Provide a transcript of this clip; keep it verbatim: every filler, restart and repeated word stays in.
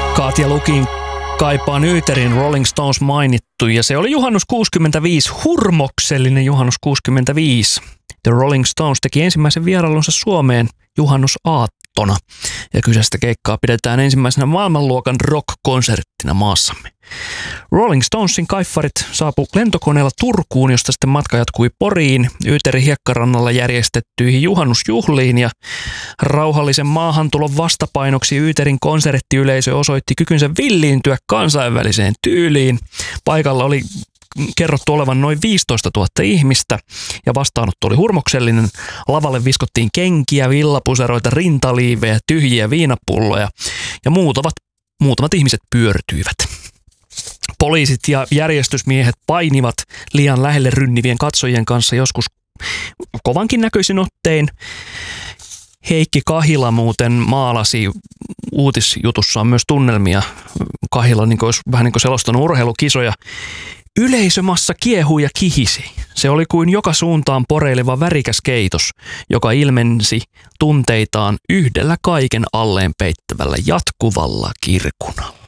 Katja Lukin kaipaan Yyterin Rolling Stones mainittu, ja se oli juhannus kuusikymmentäviisi, hurmoksellinen juhannus kuusikymmentäviisi. The Rolling Stones teki ensimmäisen vierailunsa Suomeen juhannusaattona, ja kyseistä keikkaa pidetään ensimmäisenä maailmanluokan rock-konserttina maassamme. Rolling Stonesin kaiffarit saapui lentokoneella Turkuun, josta sitten matka jatkui Poriin, Yyterin hiekkarannalla järjestettyihin juhannusjuhliin, ja rauhallisen maahantulon vastapainoksi Yyterin konserttiyleisö osoitti kykynsä villiintyä kansainväliseen tyyliin. Paikalla oli kerrottu olevan noin viisitoistatuhatta ihmistä, ja vastaanotto oli hurmoksellinen. Lavalle viskottiin kenkiä, villapuseroita, rintaliivejä, tyhjiä viinapulloja, ja muutamat, muutamat ihmiset pyörtyivät. Poliisit ja järjestysmiehet painivat liian lähelle rynnivien katsojien kanssa joskus kovankin näköisin ottein. Heikki Kahila muuten maalasi uutisjutussaan myös tunnelmia. Kahila niin kuin olisi vähän niin kuin selostanut urheilukisoja. Yleisömassa kiehui ja kihisi. Se oli kuin joka suuntaan poreileva värikäs keitos, joka ilmensi tunteitaan yhdellä kaiken alleen peittävällä jatkuvalla kirkunalla.